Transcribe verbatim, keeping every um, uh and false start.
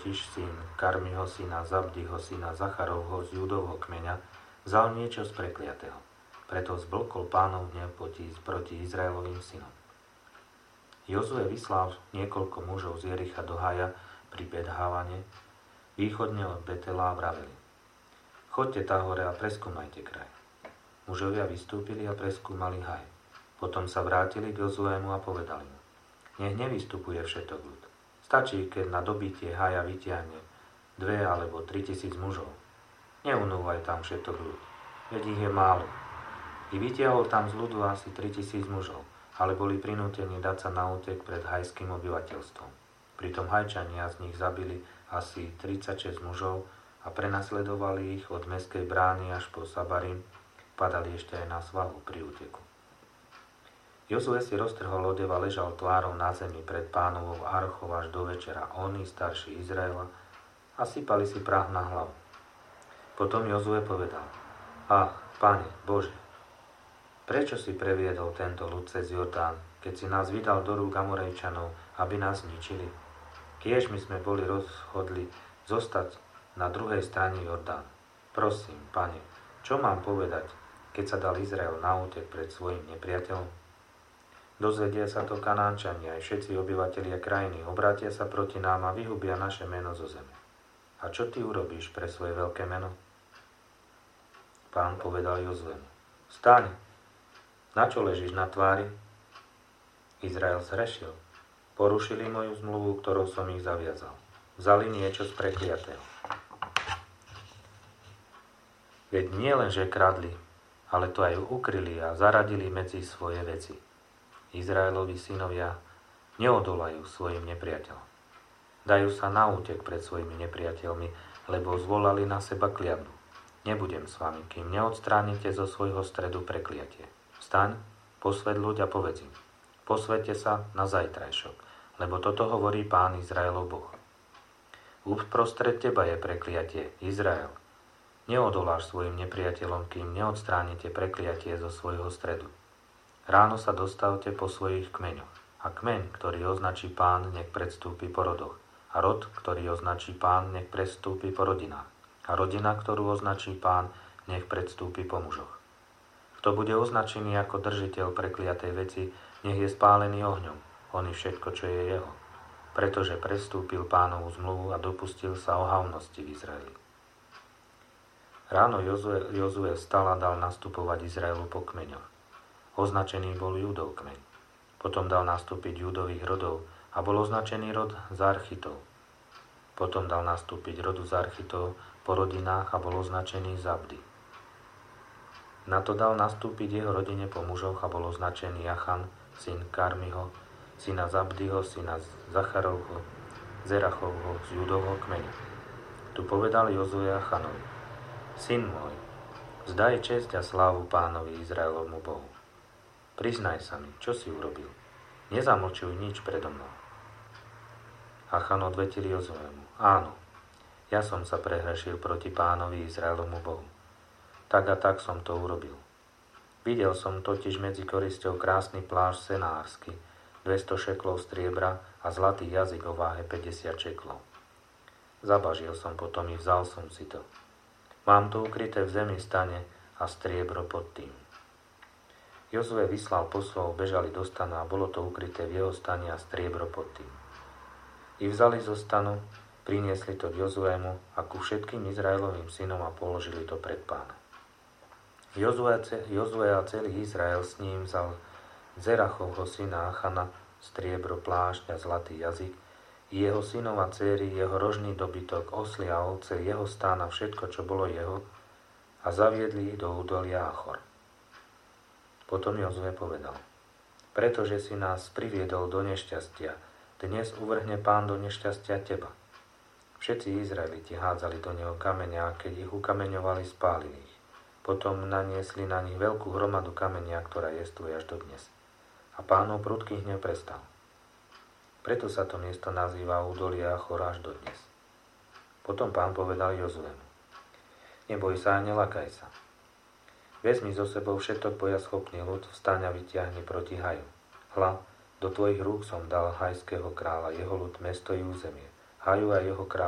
totiž syn Karmiho, syna Zabdiho, syna Zacharovho z Judovho kmeňa, vzal niečo z prekliatého. Preto zblkol Pánov hnev proti Izraelovým synom. Jozue vyslal niekoľko mužov z Jericha do Haja pri Bet-Havane, východne od Betela, a vraveli: Choďte tahore a preskúmajte kraj. Mužovia vystúpili a preskúmali Haj. Potom sa vrátili k Jozuému a povedali mu: Nech nevystupuje všetok ľud. Stačí, keď na dobitie Haja vytiahne dve alebo tri tisíc mužov. Neunúvaj tam všetok ľud, veď ich je málo. I vytiahol tam z ľudu asi tri tisíc mužov, ale boli prinútení dať sa na útek pred hajským obyvateľstvom. Pritom Hajčania z nich zabili asi tridsaťšesť mužov a prenasledovali ich od mestskej brány až po Sabarim, padali ešte aj na svahu pri úteku. Jozue si roztrhol odev a ležal tvárou na zemi pred Pánovou archou až do večera, oni, starší Izraela, a sypali si prach na hlavu. Potom Jozue povedal: Ach, Pane Bože, prečo si previedol tento ľud cez Jordán, keď si nás vydal do rúk Amorejčanov, aby nás zničili? Kiež my sme boli rozhodli zostať na druhej strane Jordán. Prosím, Pane, čo mám povedať, keď sa dal Izrael na útek pred svojim nepriateľom? Dozvedia sa to Kanánčania, aj všetci obyvatelia krajiny, obrátia sa proti nám a vyhubia naše meno zo zeme. A čo ty urobíš pre svoje veľké meno? Pán povedal Jozuemu: Vstaň, na čo ležíš na tvári? Izrael zhrešil. Porušili moju zmluvu, ktorou som ich zaviazal. Vzali niečo z prekliatého. Veď nie len, že kradli, ale to aj ukryli a zaradili medzi svoje veci. Izraelovi synovia neodolajú svojim nepriateľom. Dajú sa na útek pred svojimi nepriateľmi, lebo zvolali na seba kliatbu. Nebudem s vami, kým neodstránite zo svojho stredu prekliatie. Vstaň, posväť ľuď a povedz im: Posväťte sa na zajtrajšok, lebo toto hovorí Pán Izraelov Boh. Uprostred teba je prekliatie, Izrael. Neodoláš svojim nepriateľom, kým neodstránite prekliatie zo svojho stredu. Ráno sa dostavte po svojich kmeňoch. A kmeň, ktorý označí Pán, nech predstúpi po rodoch. A rod, ktorý označí Pán, nech predstúpi po rodinách. A rodina, ktorú označí Pán, nech predstúpi po mužoch. Kto bude označený ako držiteľ prekliatej veci, nech je spálený ohňom, on i všetko, čo je jeho. Pretože prestúpil Pánovu zmluvu a dopustil sa ohavnosti v Izraeli. Ráno Jozue, Jozue vstal a dal nastupovať Izraelu po kmeňoch. Označený bol Júdov kmeň. Potom dal nastúpiť Júdových rodov a bol označený rod Zarchitov. Potom dal nastúpiť rodu Zarchitov po rodinách a bol označený Zabdi. Na to dal nastúpiť jeho rodine po mužoch a bol označený Jachan, syn Karmiho, syna Zabdiho, syna Zacharovho, Zerachovho z Júdovho kmeňa. Tu povedal Jozue Jachanovi: Syn môj, vzdaj česť a slávu Pánovi Izraelovmu Bohu. Priznaj sa mi, čo si urobil. Nezamlčuj nič predo mnou. Achan odvetil Jozuemu: Áno, ja som sa prehrešil proti Pánovi Izraelovmu Bohu. Tak a tak som to urobil. Videl som totiž medzi korisťou krásny plášť senársky, dvesto šeklov striebra a zlatý jazyk o váhe päťdesiat šeklov. Zabažil som potom i vzal som si to. Mám to ukryté v zemi stane a striebro pod tým. Jozue vyslal poslov, bežali do stanu a bolo to ukryté v jeho stane a striebro pod tým. I vzali zo stanu, priniesli to k Jozuemu a ku všetkým Izraelovým synom a položili to pred Pána. Jozue, Jozue a celý Izrael s ním vzal Zerachovho syna Achana, striebro, plášť a zlatý jazyk, i jeho synov a dcéry, jeho rožný dobytok, osly a ovce, jeho stán a všetko, čo bolo jeho, a zaviedli ich do údolia Achor. Potom Jozue povedal: Pretože si nás priviedol do nešťastia, dnes uvrhne Pán do nešťastia teba. Všetci Izraeliti hádzali do neho kamenia a keď ich ukameňovali, spálili ich. Potom naniesli na nich veľkú hromadu kamenia, ktorá jestuje až do dnes. A Pánov prudký hnev prestal. Preto sa to miesto nazýva údolie Achor až do dnes. Potom Pán povedal Jozuemu: Neboj sa a nelakaj sa. Vezmi so sebou všetok bojaschopný ľud, vstaň a vytiahni proti Haju. Hľa, do tvojich rúk som dal hajského kráľa, jeho ľud, mesto i územie. Haju a jeho kráľa